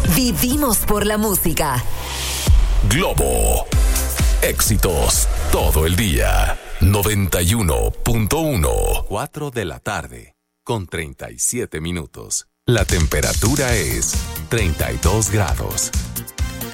Vivimos por la música. Globo. Éxitos todo el día. 91.1. 4 de la tarde, con 37 minutos. La temperatura es 32 grados.